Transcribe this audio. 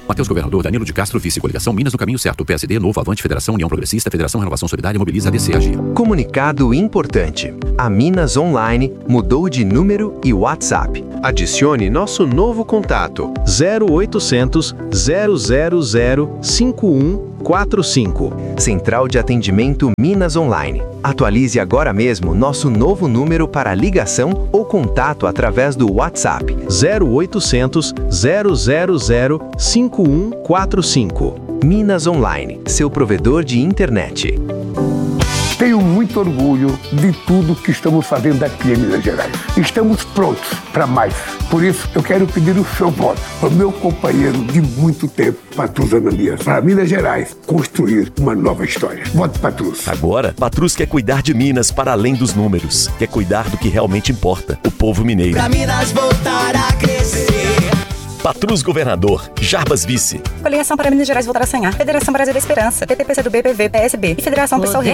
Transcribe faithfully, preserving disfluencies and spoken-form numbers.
Matheus Governador, Danilo de Castro, Vice Coligação Minas no caminho certo. P S D, Novo, Avante, Federação, União Progressista, Federação Renovação Solidária, Mobiliza, A D C, Agir. Comunicado importante. A Minas Online mudou de número e WhatsApp. Adicione nosso novo contato zero oitocentos, zero zero zero, cinco um quatro cinco. Central de Atendimento Minas Online. Atualize agora mesmo nosso novo número para ligação ou contato através do WhatsApp zero oitocentos, zero zero zero, cinco um quatro cinco. Minas Online, seu provedor de internet. Tenho muito orgulho de tudo que estamos fazendo aqui em Minas Gerais. Estamos prontos para mais. Por isso, eu quero pedir o seu voto para o meu companheiro de muito tempo, Patrus Ananias, para Minas Gerais construir uma nova história. Vote Patrus. Agora, Patrus quer cuidar de Minas para além dos números. Quer cuidar do que realmente importa, o povo mineiro. Pra Minas voltar a crescer. Patrus Governador, Jarbas Vice. Coligação para Minas Gerais voltar a sonhar. Federação Brasil da Esperança, P T P C do B, P V, P S B e Federação Pessoal Rede.